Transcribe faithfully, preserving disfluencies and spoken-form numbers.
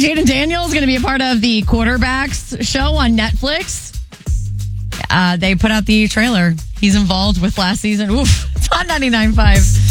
Jaden Daniels is going to be a part of the Quarterbacks show on Netflix. Uh, they put out the trailer. He's involved with last season. Oof. It's on ninety-nine point five.